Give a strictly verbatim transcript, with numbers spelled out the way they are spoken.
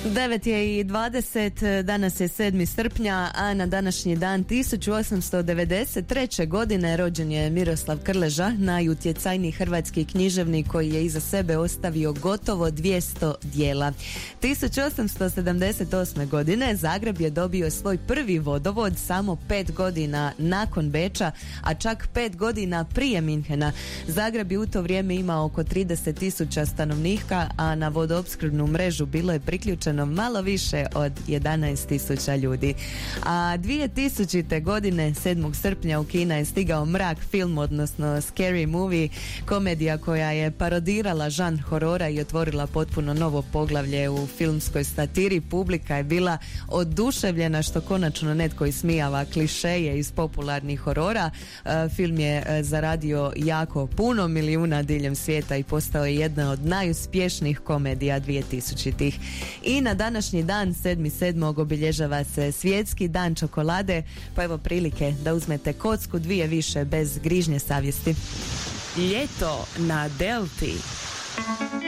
devet je i dvadeset, danas je sedmi srpnja, a na današnji dan tisuću osamsto devedeset treće. godine rođen je Miroslav Krleža, najutjecajniji hrvatski književnik koji je iza sebe ostavio gotovo dvjesto djela. tisuću osamsto sedamdeset osme. godine Zagreb je dobio svoj prvi vodovod samo pet godina nakon Beča, a čak pet godina prije Minhena. Zagreb je u to vrijeme imao oko trideset tisuća stanovnika, a na vodoopskrbnu mrežu bilo je priključeno malo više od jedanaest tisuća ljudi. A dvije tisućite. godine sedmog srpnja u kina je stigao Mrak film, odnosno Scary Movie, komedija koja je parodirala žanr horora i otvorila potpuno novo poglavlje u filmskoj satiri. Publika je bila oduševljena što konačno netko ismijava klišeje iz popularnih horora. E, film je e, zaradio jako puno milijuna diljem svijeta i postao je jedna od najuspješnijih komedija dvije tisućitih. I na današnji dan, sedmi sedmog obilježava se svjetski dan čokolade, pa evo prilike da uzmete kocku, dvije više bez grižnje savjesti. Ljeto na Delti.